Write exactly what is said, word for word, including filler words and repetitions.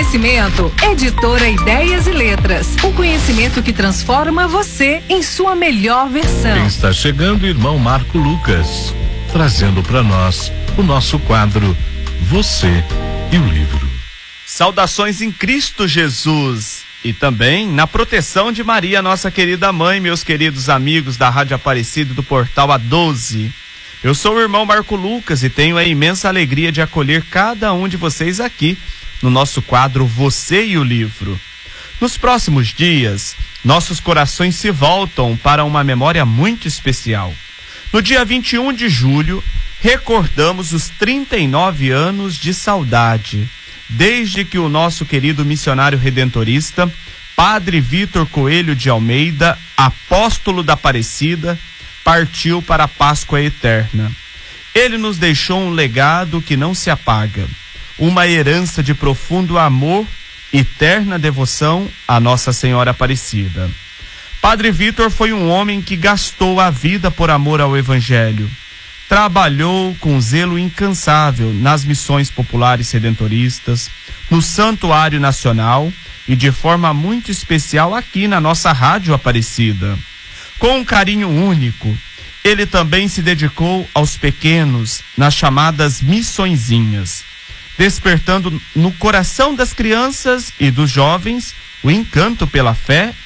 Oferecimento, Editora Ideias e Letras. O conhecimento que transforma você em sua melhor versão. Está chegando o irmão Marco Lucas, trazendo para nós o nosso quadro Você e o Livro. Saudações em Cristo Jesus e também na proteção de Maria, nossa querida mãe, meus queridos amigos da Rádio Aparecida do Portal A doze. Eu sou o irmão Marco Lucas e tenho a imensa alegria de acolher cada um de vocês aqui no nosso quadro Você e o Livro. Nos próximos dias, nossos corações se voltam para uma memória muito especial. No dia vinte e um de julho, recordamos os trinta e nove anos de saudade, desde que o nosso querido missionário redentorista, Padre Vitor Coelho de Almeida, apóstolo da Aparecida, partiu para a Páscoa eterna. Ele nos deixou um legado que não se apaga, uma herança de profundo amor e eterna devoção à Nossa Senhora Aparecida. Padre Vitor foi um homem que gastou a vida por amor ao Evangelho. Trabalhou com zelo incansável nas missões populares redentoristas, no Santuário Nacional e de forma muito especial aqui na nossa Rádio Aparecida. Com um carinho único, ele também se dedicou aos pequenos nas chamadas missõezinhas, despertando no coração das crianças e dos jovens o encanto pela fé